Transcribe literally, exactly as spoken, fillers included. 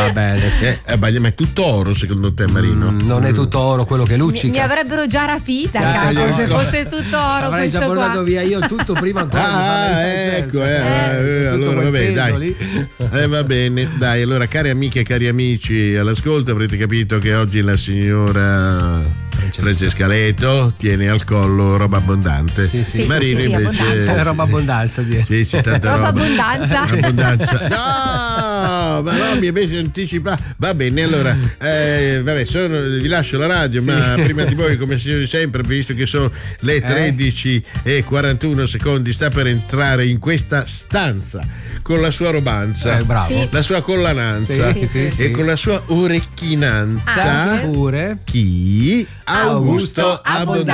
Va bene. Eh, ma è tutto oro secondo te, Marino? Mm, non è tutto oro quello che luccica. Mi, mi avrebbero già rapita, Ah, capo, se ecco. fosse tutto oro. Avrei già questo qua. portato via io tutto prima ancora. Ah, di fare il ecco, concerto. eh, eh, tutto allora quel vabbè, peso dai. lì. Eh, va bene, dai, allora cari amiche e cari amici all'ascolto, avrete capito che oggi la signora Francesca Leto tiene al collo roba abbondante. Sì, sì. Marino Sì, sì, invece abbondanza. Eh, roba abbondanza, direi. Sì, c'è tanta Roba roba. abbondanza. Abbondanza. No, ma no, mi avete anticipato. Va bene, allora, eh, vabbè, sono, vi lascio la radio, Sì. ma prima di voi, come sempre, visto che sono le tredici e quarantuno secondi, sta per entrare in questa stanza con la sua robanza, Eh, bravo. Sì. la sua collananza Sì, sì, sì. e con la sua orecchinanza. Pure Chi? Augusto Augusto Abbondanza.